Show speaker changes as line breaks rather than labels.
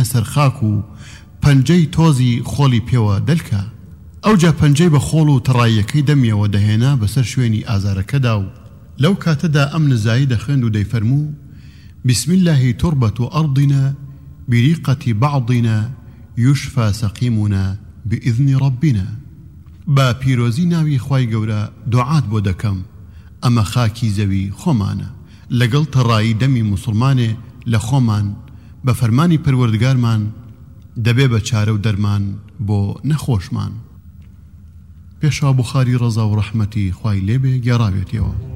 سەرخاک و پەنجەی تۆزی خۆڵی پێوە دەلکە. ئەوجا پەنجەی بە خۆڵ و تەڕاییەکەی دەمیەوە دەهێنا بەسەر شوێنی ئازارەکەدا و لەو کاتەدا ئەم نزایی دەخوێند و دەیفەرموو: بسم الله تربة أرضنا بريقة بعضنا يشفى سقيمنا بإذن ربنا. با پیرۆزی ناوی خوای گەورە دوعات بۆ دەکەم، ئەمە خاکی زەوی خۆمانە، لەگەڵ تەڕایی دەمی موسڵمانێ لە خۆمان بە فەرمانی پەروەردگارمان دەبێ بە چارە و دەرمان بۆ نەخۆشمان. پێشوا بوخاری ڕەزا و ڕەحمەتی خوای لێبێ گێڕاوێتەوە.